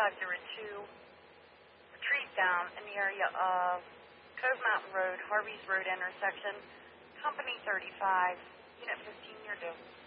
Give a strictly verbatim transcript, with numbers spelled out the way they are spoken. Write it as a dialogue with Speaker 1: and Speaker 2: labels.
Speaker 1: five zero two, retreat down in the area of Cove Mountain Road, Harvey's Road intersection, Company thirty-five, Unit fifteen, you're due.